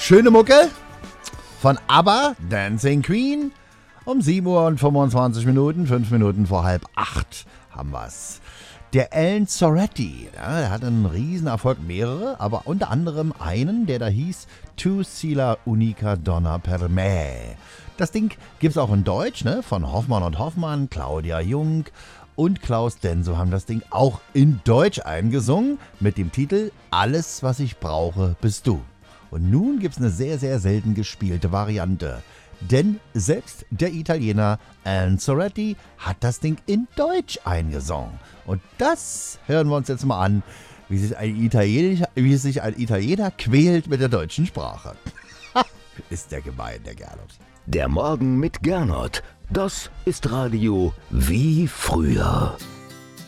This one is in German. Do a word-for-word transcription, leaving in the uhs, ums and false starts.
Schöne Mucke von ABBA, Dancing Queen. Um sieben Uhr und fünfundzwanzig Minuten, fünf Minuten vor halb acht haben wir's. Der Alan Soretti, ja, der hat einen Riesenerfolg, mehrere, aber unter anderem einen, der da hieß Tu si la unica donna per me. Das Ding gibt's auch in Deutsch, ne? Von Hoffmann und Hoffmann, Claudia Jung und Klaus Denso haben das Ding auch in Deutsch eingesungen mit dem Titel Alles, was ich brauche, bist du. Und nun gibt's eine sehr, sehr selten gespielte Variante. Denn selbst der Italiener Alan Soretti hat das Ding in Deutsch eingesungen. Und das hören wir uns jetzt mal an, wie sich ein Italiener, wie sich ein Italiener quält mit der deutschen Sprache. Ist der gemein, der Gernot. Der Morgen mit Gernot. Das ist Radio wie früher.